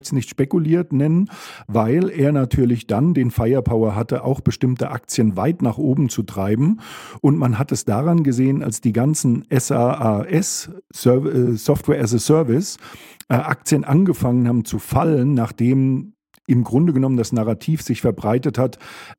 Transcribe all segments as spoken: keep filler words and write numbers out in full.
es nicht spekuliert nennen, weil er natürlich dann den Firepower hatte, auch bestimmte Aktien weit nach oben zu treiben. Und man hat es daran gesehen, als die ganzen SaaS, Software as a Service, äh, Aktien angefangen haben zu fallen, nachdem im Grunde genommen das Narrativ sich verbreitet hat,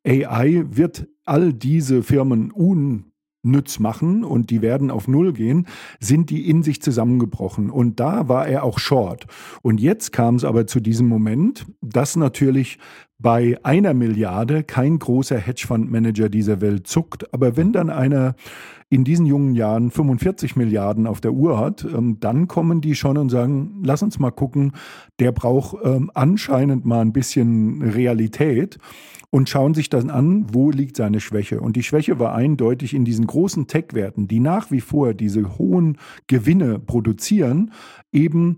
A I wird all diese Firmen un nütz machen und die werden auf Null gehen, sind die in sich zusammengebrochen. Und da war er auch short. Und jetzt kam es aber zu diesem Moment, dass natürlich bei einer Milliarde kein großer Hedgefondsmanager dieser Welt zuckt. Aber wenn dann einer in diesen jungen Jahren fünfundvierzig Milliarden auf der Uhr hat, ähm, dann kommen die schon und sagen, lass uns mal gucken, der braucht ähm, anscheinend mal ein bisschen Realität. Und schauen sich dann an, wo liegt seine Schwäche. Und die Schwäche war eindeutig in diesen großen Tech-Werten, die nach wie vor diese hohen Gewinne produzieren, eben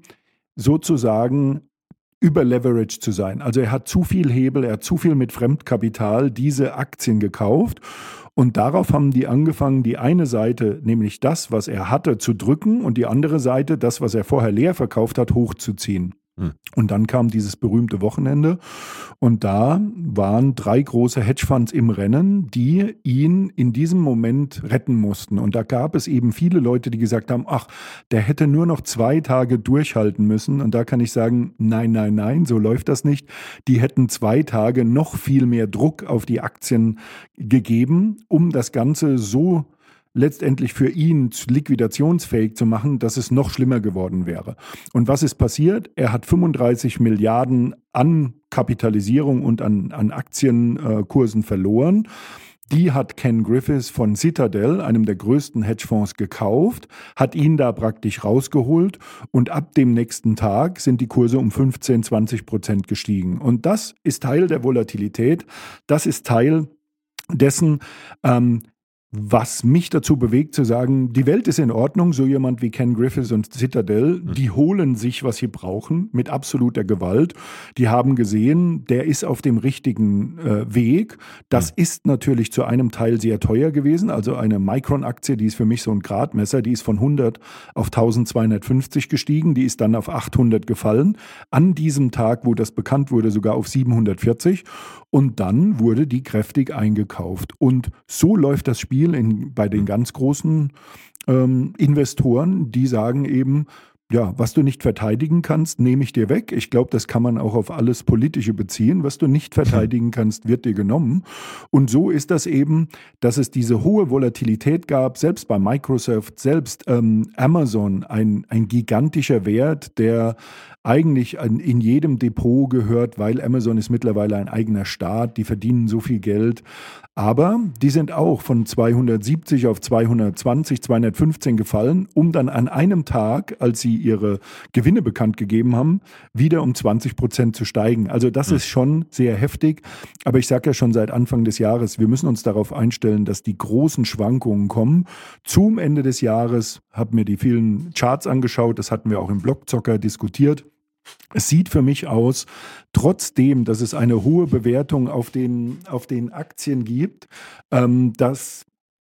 sozusagen überleveraged zu sein. Also er hat zu viel Hebel, er hat zu viel mit Fremdkapital diese Aktien gekauft. Und darauf haben die angefangen, die eine Seite, nämlich das, was er hatte, zu drücken und die andere Seite, das, was er vorher leer verkauft hat, hochzuziehen. Und dann kam dieses berühmte Wochenende und da waren drei große Hedgefonds im Rennen, die ihn in diesem Moment retten mussten. Und da gab es eben viele Leute, die gesagt haben, ach, der hätte nur noch zwei Tage durchhalten müssen. Und da kann ich sagen, nein, nein, nein, so läuft das nicht. Die hätten zwei Tage noch viel mehr Druck auf die Aktien gegeben, um das Ganze so letztendlich für ihn liquidationsfähig zu machen, dass es noch schlimmer geworden wäre. Und was ist passiert? Er hat fünfunddreißig Milliarden an Kapitalisierung und an, an Aktienkursen verloren. Die hat Ken Griffiths von Citadel, einem der größten Hedgefonds, gekauft, hat ihn da praktisch rausgeholt und ab dem nächsten Tag sind die Kurse um fünfzehn, zwanzig Prozent gestiegen. Und das ist Teil der Volatilität, das ist Teil dessen, ähm, was mich dazu bewegt zu sagen, die Welt ist in Ordnung, so jemand wie Ken Griffiths und Citadel, die holen sich, was sie brauchen, mit absoluter Gewalt. Die haben gesehen, der ist auf dem richtigen äh, Weg. Das mhm. ist natürlich zu einem Teil sehr teuer gewesen, also eine Micron-Aktie, die ist für mich so ein Gradmesser, die ist von hundert auf eintausendzweihundertfünfzig gestiegen, die ist dann auf achthundert gefallen, an diesem Tag, wo das bekannt wurde, sogar auf siebenhundertvierzig und dann wurde die kräftig eingekauft. Und so läuft das Spiel In, bei den ganz großen ähm, Investoren, die sagen eben, ja, was du nicht verteidigen kannst, nehme ich dir weg. Ich glaube, das kann man auch auf alles Politische beziehen. Was du nicht verteidigen kannst, wird dir genommen. Und so ist das eben, dass es diese hohe Volatilität gab, selbst bei Microsoft, selbst ähm, Amazon, ein, ein gigantischer Wert, der eigentlich in jedem Depot gehört, weil Amazon ist mittlerweile ein eigener Staat, die verdienen so viel Geld. Aber die sind auch von zweihundertsiebzig auf zweihundertzwanzig, zweihundertfünfzehn gefallen, um dann an einem Tag, als sie ihre Gewinne bekannt gegeben haben, wieder um zwanzig Prozent zu steigen. Also das ist schon sehr heftig. Aber ich sage ja schon seit Anfang des Jahres, wir müssen uns darauf einstellen, dass die großen Schwankungen kommen. Zum Ende des Jahres habe mir die vielen Charts angeschaut, das hatten wir auch im Blogzocker diskutiert. Es sieht für mich aus, trotzdem, dass es eine hohe Bewertung auf den, auf den Aktien gibt, ähm, dass,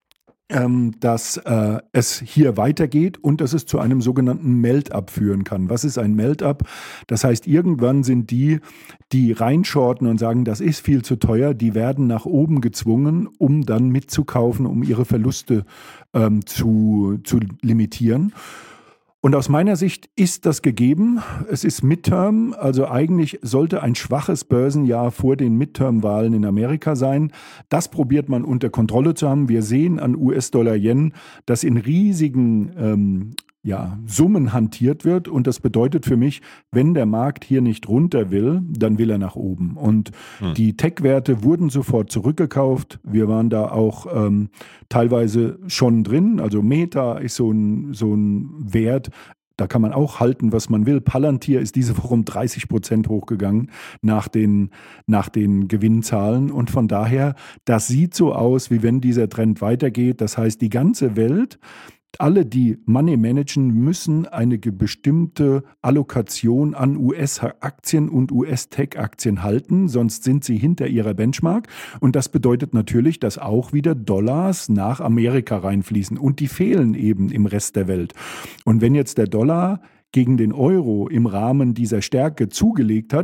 ähm, dass äh, es hier weitergeht und dass es zu einem sogenannten Melt-up führen kann. Was ist ein Melt-up? Das heißt, irgendwann sind die, die reinshorten und sagen, das ist viel zu teuer, die werden nach oben gezwungen, um dann mitzukaufen, um ihre Verluste ähm, zu, zu limitieren. Und aus meiner Sicht ist das gegeben. Es ist Midterm, also eigentlich sollte ein schwaches Börsenjahr vor den Midterm-Wahlen in Amerika sein. Das probiert man unter Kontrolle zu haben. Wir sehen an U S-Dollar-Yen, dass in riesigen ähm, ja, Summen hantiert wird. Und das bedeutet für mich, wenn der Markt hier nicht runter will, dann will er nach oben. Und hm. die Tech-Werte wurden sofort zurückgekauft. Wir waren da auch ähm, teilweise schon drin. Also Meta ist so ein, so ein Wert, da kann man auch halten, was man will. Palantir ist diese Woche um dreißig Prozent hochgegangen nach den, nach den Gewinnzahlen. Und von daher, das sieht so aus, wie wenn dieser Trend weitergeht. Das heißt, die ganze Welt, alle, die Money managen, müssen eine bestimmte Allokation an U S-Aktien und U S-Tech-Aktien halten, sonst sind sie hinter ihrer Benchmark. Und das bedeutet natürlich, dass auch wieder Dollars nach Amerika reinfließen. Und die fehlen eben im Rest der Welt. Und wenn jetzt der Dollar gegen den Euro im Rahmen dieser Stärke zugelegt hat,